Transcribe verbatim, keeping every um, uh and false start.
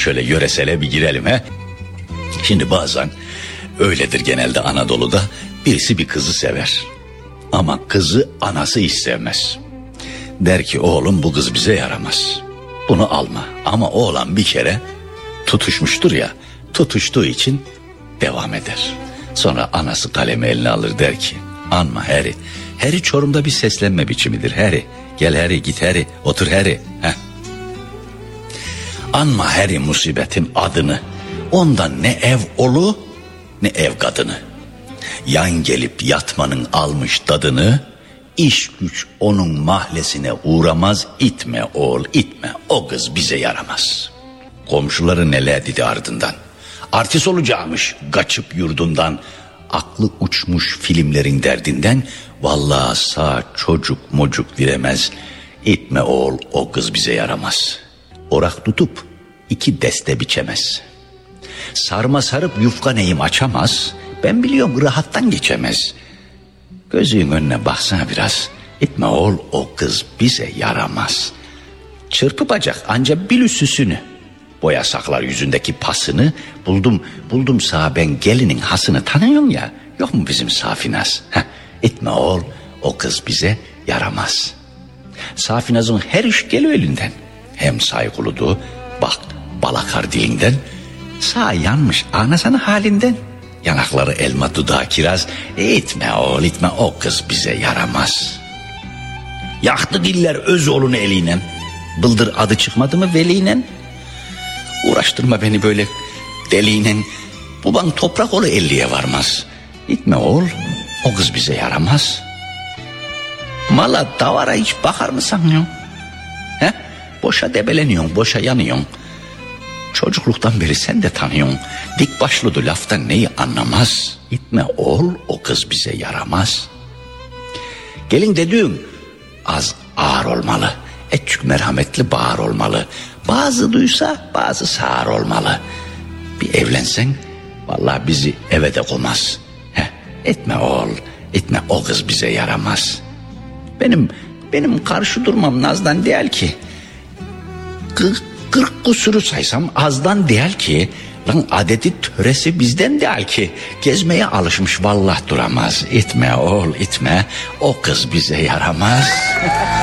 şöyle yöresele bir girelim he. Şimdi bazen öyledir genelde Anadolu'da, birisi bir kızı sever. Ama kızı anası hiç sevmez. Der ki oğlum bu kız bize yaramaz. Bunu alma. Ama oğlan bir kere tutuşmuştur ya, tutuştuğu için devam eder. Sonra anası kalemi eline alır, der ki anma Harry. Harry Çorum'da bir seslenme biçimidir. Harry gel, Harry git, Harry otur, Harry. Heh. Anma Harry musibetin adını. Ondan ne ev olu ne ev kadını. Yan gelip yatmanın almış tadını. İş güç onun mahlesine uğramaz. İtme oğul itme, o kız bize yaramaz. Komşuları neler dedi ardından. Artist olacakmış kaçıp yurdundan. Aklı uçmuş filmlerin derdinden. Vallahi sağ çocuk mocuk diremez. İtme oğul, o kız bize yaramaz. Orak tutup iki deste biçemez. Sarma sarıp yufka neyim açamaz. Ben biliyorum rahattan geçemez. Gözün önüne baksana biraz. İtme oğul, o kız bize yaramaz. Çırpı bacak anca bil süsünü. Boya saklar yüzündeki pasını. Buldum buldum sağ ben gelinin hasını, tanıyorsun ya. Yok mu bizim Safinaz? Heh, itme oğul, o kız bize yaramaz. Safinaz'ın her iş geliyor elinden. Hem saygılıdı, bak balakar dilinden. Sağ yanmış anasını halinden. Yanakları elma, dudağı kiraz. İtme oğul itme, o kız bize yaramaz. Yaktı diller öz oğlunu eliyle. Bıldır adı çıkmadı mı veliyle? Uğraştırma beni böyle deliyle. Baban toprak oğlu elliye varmaz. İtme oğul, o kız bize yaramaz. Mala davara hiç bakar mı sanıyorsun? He? Boşa debeleniyorsun, boşa yanıyorsun. Çocukluktan beri sen de tanıyorsun. Dik başlıdı laftan neyi anlamaz. İtme oğul, o kız bize yaramaz. Gelin dediğin az ağır olmalı. Etçük merhametli bağır olmalı. Bazı duysa bazı sağır olmalı. Bir evlensen vallahi bizi eve de koymaz. Heh, etme oğul, etme, o kız bize yaramaz. Benim benim karşı durmam nazdan değil ki. Kırk, kırk kusuru saysam azdan değil ki. Lan adeti töresi bizden değil ki. Gezmeye alışmış vallahi duramaz. İtme oğul itme, o kız bize yaramaz.